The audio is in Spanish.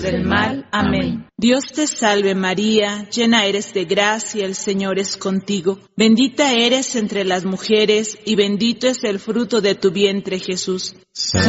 del mal. Amén. Dios te salve María, llena eres de gracia, el Señor es contigo. Bendita eres entre las mujeres y bendito es el fruto de tu vientre Jesús.